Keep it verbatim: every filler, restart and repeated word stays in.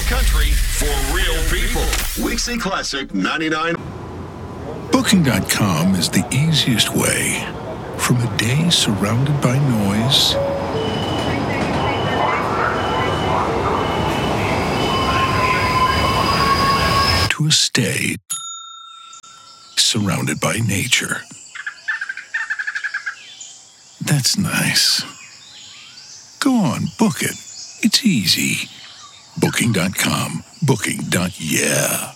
country for real people. Weeksy Classic ninety-nine. Booking dot com is the easiest way from a day surrounded by noise to a stay surrounded by nature. That's nice. Go on, book it. It's easy. Booking dot com. Booking. Yeah.